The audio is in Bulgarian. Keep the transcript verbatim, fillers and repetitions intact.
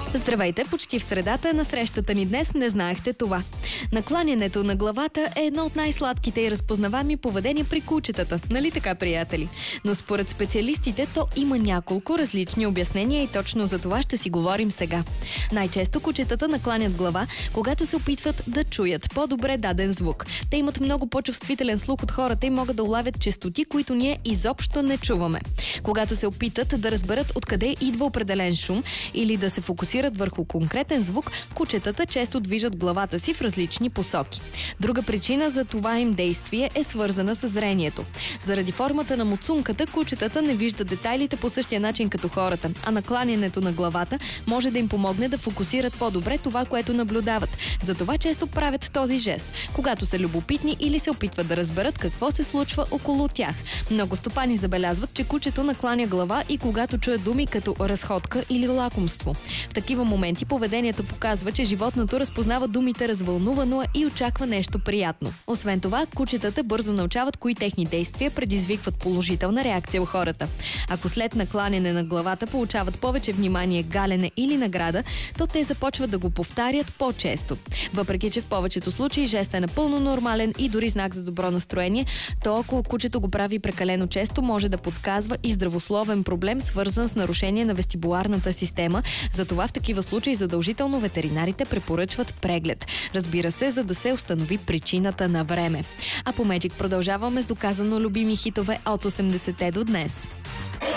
Здравейте, почти в средата на срещата ни днес не знаехте това. Накланянето на главата е едно от най-сладките и разпознаваеми поведения при кучетата. Нали така, приятели? Но според специалистите то има няколко различни обяснения и точно за това ще си говорим сега. Най-често кучетата накланят глава, когато се опитват да чуят по-добре даден звук. Те имат много по-чувствителен слух от хората и могат да улавят честоти, които ние изобщо не чуваме. Когато се опитат да разберат откъде идва определен шум или да се фокусират върху конкретен звук, кучетата често движат главата си в различни посоки. Друга причина за това им действие е свързана с зрението. Заради формата на муцунката, кучетата не виждат детайлите по същия начин като хората, а накланянето на главата може да им помогне да фокусират по-добре това, което наблюдават. Затова често правят този жест, когато са любопитни или се опитват да разберат какво се случва около тях. Много стопани забелязват, че кучето накланя глава и когато чуят думи като разходка или лакомство. В такива моменти поведението показва, че животното разпознава думите развълнувано и очаква нещо приятно. Освен това, кучетата бързо научават кои техни действия предизвикват положителна реакция у хората. Ако след накланяне на главата получават повече внимание, галене или награда, то те започват да го повтарят по-често. Въпреки че в повечето случаи жестът е напълно нормален и дори знак за добро настроение, то ако кучето го прави прекалено често, може да подсказва и здравословен проблем, свързан с нарушение на вестибуларната система. Затова в такива случаи задължително ветеринарите препоръчват преглед. Разбира се, за да се установи причината на време. А по Magic продължаваме с доказано любими хитове от осемдесетте до днес.